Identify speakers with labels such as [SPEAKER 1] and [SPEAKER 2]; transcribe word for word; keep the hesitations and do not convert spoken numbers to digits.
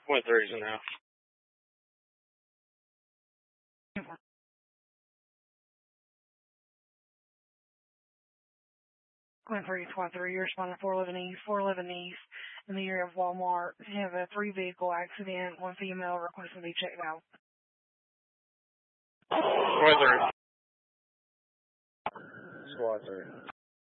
[SPEAKER 1] Point thirty is enough.
[SPEAKER 2] Point three, squad three, you're responding four eleven East, four eleven East, in the area of Walmart. You have a three vehicle accident, one female requesting to be checked out.
[SPEAKER 1] Point three. Squad three.